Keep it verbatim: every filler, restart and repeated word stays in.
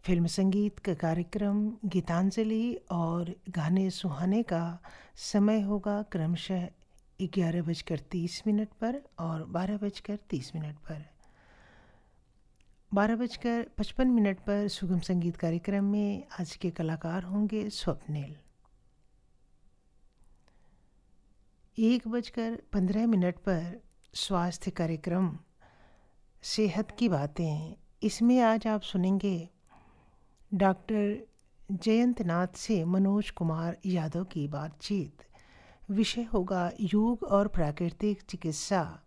Film संगीत का कार्यक्रम गीतांजलि और गाने सुहाने का समय होगा क्रमशः ग्यारह बजकर तीस मिनट पर और बारह बजकर तीस मिनट पर। बारह बजकर पचपन मिनट पर सुगम संगीत कार्यक्रम में आज के कलाकार होंगे स्वप्निल। एक बजकर पंद्रह मिनट पर स्वास्थ्य कार्यक्रम सेहत की बातें, इसमें आज आप सुनेंगे डॉक्टर जयंतनाथ से मनोज कुमार यादव की बातचीत। विषय होगा योग और प्राकृतिक चिकित्सा